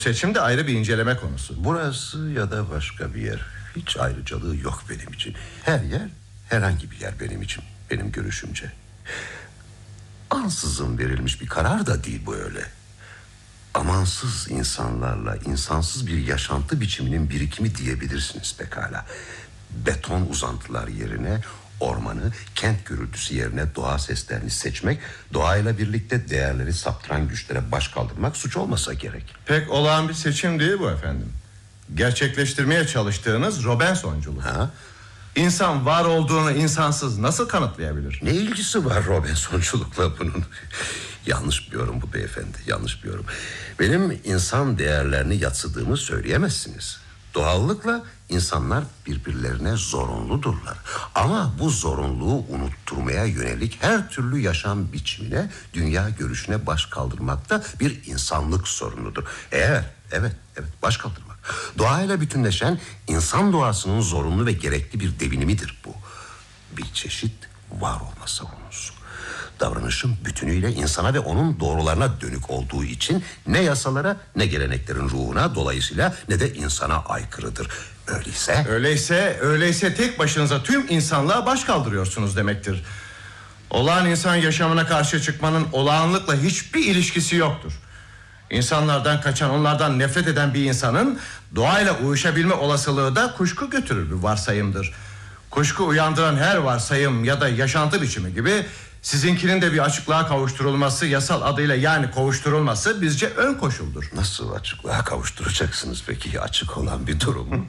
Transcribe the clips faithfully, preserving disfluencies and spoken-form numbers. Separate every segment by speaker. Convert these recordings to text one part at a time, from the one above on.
Speaker 1: Seçim de ayrı bir inceleme konusu.
Speaker 2: Burası ya da başka bir yer, hiç ayrıcalığı yok benim için. Her yer, herhangi bir yer benim için, benim görüşümce. Ansızın verilmiş bir karar da değil bu öyle. Amansız insanlarla insansız bir yaşantı biçiminin birikimi diyebilirsiniz pekala. Beton uzantılar yerine ormanı, kent gürültüsü yerine doğa seslerini seçmek, doğayla birlikte değerleri saptıran güçlere baş kaldırmak suç olmasa gerek.
Speaker 1: Pek olağan bir seçim değil bu efendim. Gerçekleştirmeye çalıştığınız Robinsonculuk.
Speaker 2: Ha?
Speaker 1: İnsan var olduğunu insansız nasıl kanıtlayabilir?
Speaker 2: Ne ilgisi var Robinsonculukla bunun? Yanlış bir yorum bu beyefendi, yanlış bir yorum. Benim insan değerlerini yadsıdığımı söyleyemezsiniz. Doğallıkla insanlar birbirlerine zorunludurlar. Ama bu zorunluluğu unutturmaya yönelik her türlü yaşam biçimine, dünya görüşüne baş kaldırmak da bir insanlık sorunudur. Eğer, evet, evet baş kaldırmak. Doğayla bütünleşen insan doğasının zorunlu ve gerekli bir devinimidir bu. Bir çeşit var olma savunusu. Davranışın bütünüyle insana ve onun doğrularına dönük olduğu için ne yasalara ne geleneklerin ruhuna, dolayısıyla ne de insana aykırıdır. Öyleyse...
Speaker 1: Öyleyse, öyleyse tek başınıza tüm insanlığa baş kaldırıyorsunuz demektir. Olağan insan yaşamına karşı çıkmanın olağanlıkla hiçbir ilişkisi yoktur. İnsanlardan kaçan, onlardan nefret eden bir insanın doğayla uyuşabilme olasılığı da kuşku götürür bir varsayımdır. Kuşku uyandıran her varsayım ya da yaşantı biçimi gibi sizinkinin de bir açıklığa kavuşturulması, yasal adıyla yani kovuşturulması bizce ön koşuldur.
Speaker 2: Nasıl açıklığa kavuşturacaksınız peki açık olan bir durum?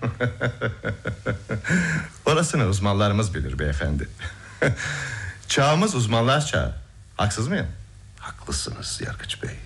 Speaker 1: Orasını uzmanlarımız bilir beyefendi. Çağımız uzmanlar çağı. Haksız mıyım?
Speaker 2: Haklısınız Yargıç Bey.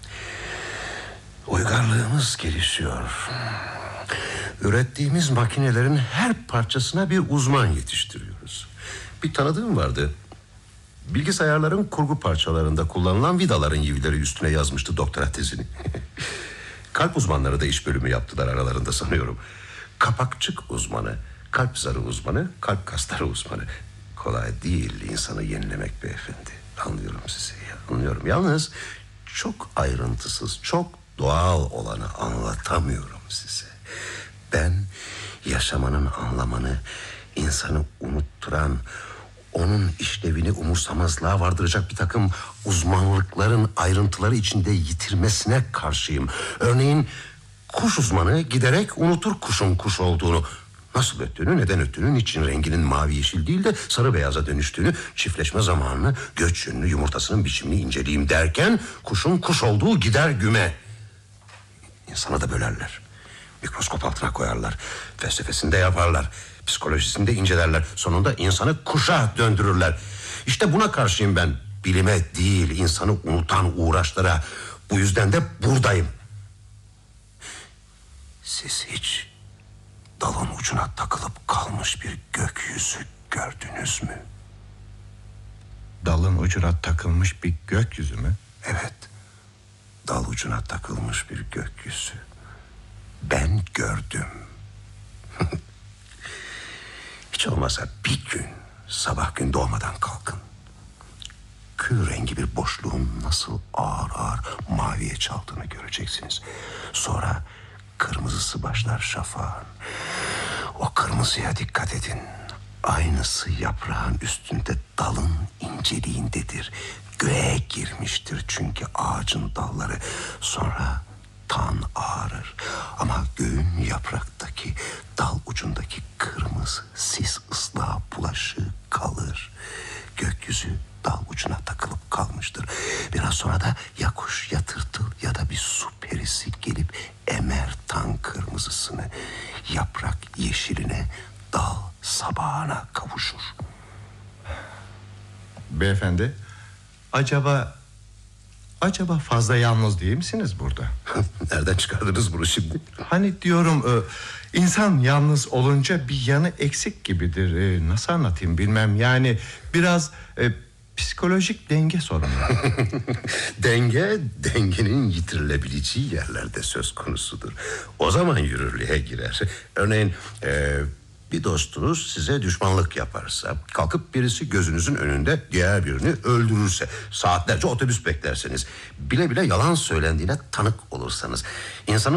Speaker 2: Uygarlığımız gelişiyor. Ürettiğimiz makinelerin her parçasına bir uzman yetiştiriyoruz. Bir tanıdığım vardı. Bilgisayarların kurgu parçalarında kullanılan vidaların yivileri üstüne yazmıştı doktora tezini. Kalp uzmanları da iş bölümü yaptılar aralarında sanıyorum. Kapakçık uzmanı, kalp zarı uzmanı, kalp kasları uzmanı. Kolay değil insanı yenilemek beyefendi. Anlıyorum sizi, anlıyorum. Yalnız çok ayrıntısız, çok doğal olanı anlatamıyorum size. Ben yaşamanın anlamını, insanı unutturan, onun işlevini umursamazlığa vardıracak bir takım uzmanlıkların ayrıntıları içinde yitirmesine karşıyım. Örneğin kuş uzmanı giderek unutur kuşun kuş olduğunu. Nasıl öttüğünü, neden öttüğünü, niçin renginin mavi yeşil değil de sarı beyaza dönüştüğünü, çiftleşme zamanını, göç yönünü, yumurtasının biçimini inceleyeyim derken kuşun kuş olduğu gider güme. İnsanı da bölerler. Mikroskop altına koyarlar. Felsefesini de yaparlar. Psikolojisini de incelerler. Sonunda insanı kuşa döndürürler. İşte buna karşıyım ben. Bilime değil, insanı unutan uğraşlara. Bu yüzden de buradayım. Siz hiç dalın ucuna takılıp kalmış bir gökyüzü gördünüz mü?
Speaker 1: Dalın ucuna takılmış bir gökyüzü mü?
Speaker 2: Evet. Dal ucuna takılmış bir gökyüzü. Ben gördüm. Hiç olmazsa bir gün, sabah gün doğmadan kalkın. Kül rengi bir boşluğun nasıl ağır ağır maviye çaldığını göreceksiniz. Sonra kırmızısı başlar şafağın. O kırmızıya dikkat edin. Aynısı yaprağın üstünde dalın inceliğindedir. Göğe girmiştir çünkü ağacın dalları. Sonra tan ağarır. Ama göğün yapraktaki, dal ucundaki kırmızı sis ıslığa bulaşığı kalır. Gökyüzü dal ucuna takılıp kalmıştır. Biraz sonra da ya kuş ya tırtıl ya da bir su perisi gelip emer tan kırmızısını. Yaprak yeşiline, dal sabahına kavuşur.
Speaker 1: Beyefendi, acaba... Acaba fazla yalnız değil misiniz burada?
Speaker 2: Nereden çıkardınız bunu şimdi?
Speaker 1: Hani diyorum, e, insan yalnız olunca bir yanı eksik gibidir. E, nasıl anlatayım bilmem. Yani biraz e, psikolojik denge sorunu.
Speaker 2: Denge, dengenin yitirilebileceği yerlerde söz konusudur. O zaman yürürlüğe girer. Örneğin e, bir dostunuz size düşmanlık yaparsa, kalkıp birisi gözünüzün önünde diğer birini öldürürse, saatlerce otobüs beklerseniz, bile bile yalan söylendiğine tanık olursanız, insanın